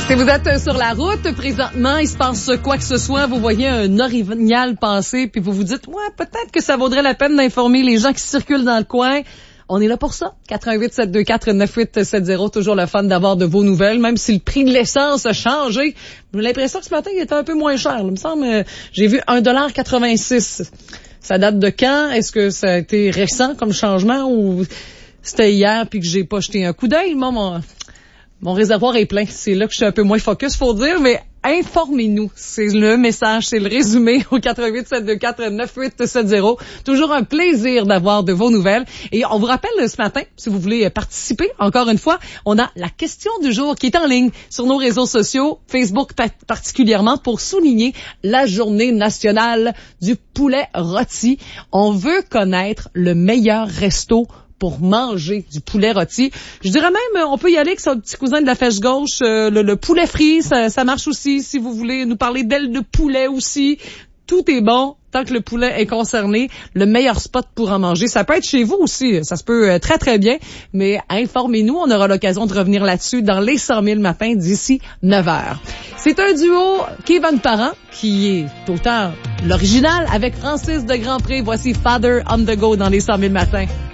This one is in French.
Si vous êtes sur la route présentement, il se passe quoi que ce soit, vous voyez un orignal passer, puis vous vous dites, ouais, peut-être que ça vaudrait la peine d'informer les gens qui circulent dans le coin. On est là pour ça. 88-724-9870. Toujours le fun d'avoir de vos nouvelles, même si le prix de l'essence a changé. J'ai l'impression que ce matin, il était un peu moins cher. Il me semble, j'ai vu 1,86 $. Ça date de quand? Est-ce que ça a été récent comme changement ou c'était hier puis que j'ai pas jeté un coup d'œil? Moi, mon réservoir est plein. C'est là que je suis un peu moins focus, faut dire, mais informez-nous. C'est le message, c'est le résumé au 88-724-9870. Toujours un plaisir d'avoir de vos nouvelles. Et on vous rappelle ce matin, si vous voulez participer, encore une fois, on a la question du jour qui est en ligne sur nos réseaux sociaux, Facebook particulièrement, pour souligner la journée nationale du poulet rôti. On veut connaître le meilleur resto pour manger du poulet rôti. Je dirais même, on peut y aller avec son petit cousin de la fèche gauche, le poulet frit, ça marche aussi. Si vous voulez nous parler d'ailes de poulet aussi, tout est bon tant que le poulet est concerné. Le meilleur spot pour en manger, ça peut être chez vous aussi, ça se peut très très bien, mais informez-nous, on aura l'occasion de revenir là-dessus dans les 100 000 matins d'ici 9h. C'est un duo Kevin Parent, qui est auteur l'original, avec Francis de Grandpré. Voici Father on the Go dans les 100 000 matins.